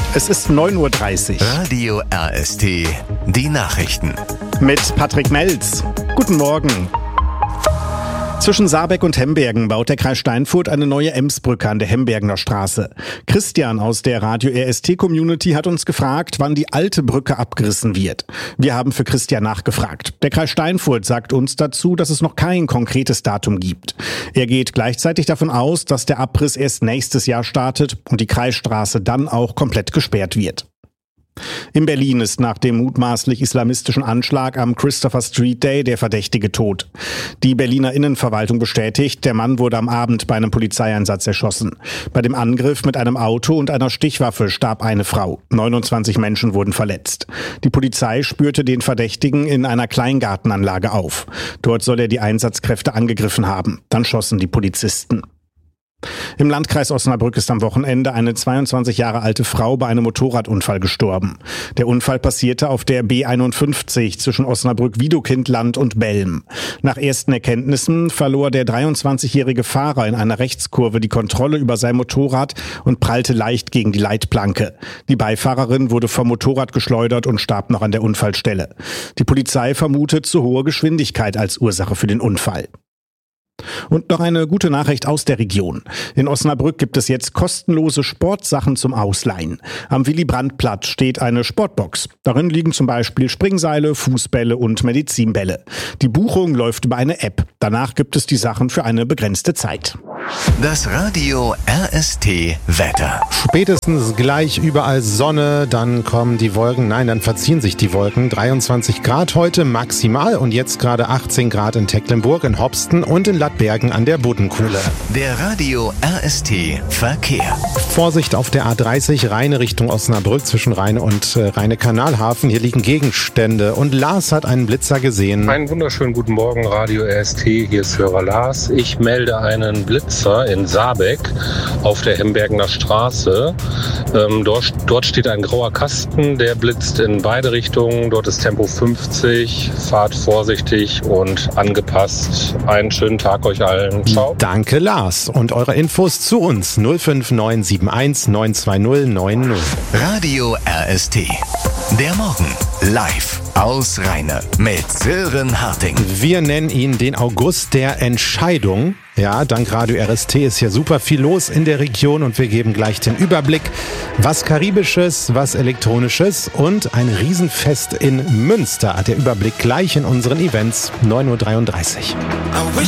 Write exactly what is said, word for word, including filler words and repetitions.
Es ist neun Uhr dreißig. Radio R S T, die Nachrichten. Mit Patrick Melz. Guten Morgen. Zwischen Saarbeck und Hembergen baut der Kreis Steinfurt eine neue Emsbrücke an der Hembergener Straße. Christian aus der Radio R S T-Community hat uns gefragt, wann die alte Brücke abgerissen wird. Wir haben für Christian nachgefragt. Der Kreis Steinfurt sagt uns dazu, dass es noch kein konkretes Datum gibt. Er geht gleichzeitig davon aus, dass der Abriss erst nächstes Jahr startet und die Kreisstraße dann auch komplett gesperrt wird. In Berlin ist nach dem mutmaßlich islamistischen Anschlag am Christopher Street Day der Verdächtige tot. Die Berliner Innenverwaltung bestätigt, der Mann wurde am Abend bei einem Polizeieinsatz erschossen. Bei dem Angriff mit einem Auto und einer Stichwaffe starb eine Frau. neunundzwanzig Menschen wurden verletzt. Die Polizei spürte den Verdächtigen in einer Kleingartenanlage auf. Dort soll er die Einsatzkräfte angegriffen haben. Dann schossen die Polizisten. Im Landkreis Osnabrück ist am Wochenende eine zweiundzwanzig Jahre alte Frau bei einem Motorradunfall gestorben. Der Unfall passierte auf der B einundfünfzig zwischen Osnabrück-Wiedokindland und Belm. Nach ersten Erkenntnissen verlor der dreiundzwanzigjährige Fahrer in einer Rechtskurve die Kontrolle über sein Motorrad und prallte leicht gegen die Leitplanke. Die Beifahrerin wurde vom Motorrad geschleudert und starb noch an der Unfallstelle. Die Polizei vermutet zu hohe Geschwindigkeit als Ursache für den Unfall. Und noch eine gute Nachricht aus der Region. In Osnabrück gibt es jetzt kostenlose Sportsachen zum Ausleihen. Am Willy-Brandt-Platz steht eine Sportbox. Darin liegen zum Beispiel Springseile, Fußbälle und Medizinbälle. Die Buchung läuft über eine App. Danach gibt es die Sachen für eine begrenzte Zeit. Das Radio R S T Wetter. Spätestens gleich überall Sonne, dann kommen die Wolken, nein, dann verziehen sich die Wolken. dreiundzwanzig Grad heute maximal und jetzt gerade achtzehn Grad in Tecklenburg, in Hopsten und in Lattbergen an der Buddenkuhle. Der Radio R S T Verkehr. Vorsicht auf der A dreißig, Rheine Richtung Osnabrück zwischen Rheine und äh, Rheine-Kanalhafen. Hier liegen Gegenstände und Lars hat einen Blitzer gesehen. Einen wunderschönen guten Morgen, Radio R S T, hier ist Hörer Lars. Ich melde einen Blitzer in Saarbeck auf der Hembergener Straße. Ähm, dort, dort steht ein grauer Kasten, der blitzt in beide Richtungen. Dort ist Tempo fünfzig. Fahrt vorsichtig und angepasst. Einen schönen Tag euch allen. Ciao. Danke, Lars. Und eure Infos zu uns null fünf neun sieben eins neun zwei null neun null. Radio R S T. Der Morgen live aus Rheine mit Sören Harting. Wir nennen ihn den August der Entscheidung. Ja, dank Radio R S T ist hier super viel los in der Region und wir geben gleich den Überblick. Was Karibisches, was Elektronisches und ein Riesenfest in Münster. Der Überblick gleich in unseren Events neun Uhr dreiunddreißig.